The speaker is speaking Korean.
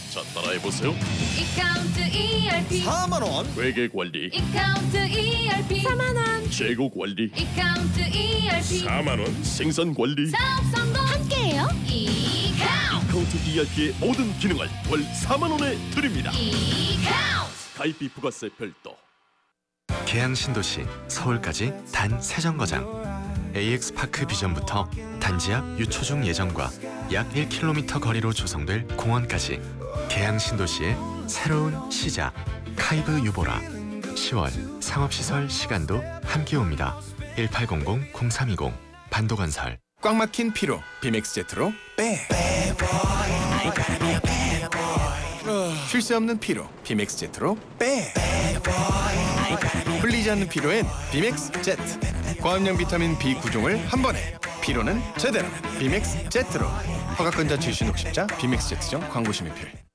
자, 따라해보세요. 이카운트 ERP 4만 원. 회계 관리, 이카운트 ERP 4만 원 재고 관리, 이카운트 ERP 4만 원. 생산 관리, 사업 성공 함께해요. 이카운트 카운트 ERP의 모든 기능을 월 4만 원에 드립니다. 이카운트 가입비 부가세 별도. 계양 신도시 서울까지 단 3정거장. AX파크 비전부터 단지 앞 유초중 예정과 약 1km 거리로 조성될 공원까지 계양 신도시의 새로운 시작. 카이브 유보라. 10월 상업시설 시간도 함께 옵니다. 1800-0320 반도건설. 꽉 막힌 피로 비맥스 제트로 빼. 쉴 새 없는 피로 비맥스 제트로 빼. 풀리지 않는 피로엔 비맥스 제트. 고함량 비타민 B9종을 한 번에. 피로는 제대로 비맥스 제트로. 허가권자 출신 60자 비맥스 제트점 광고 심의필.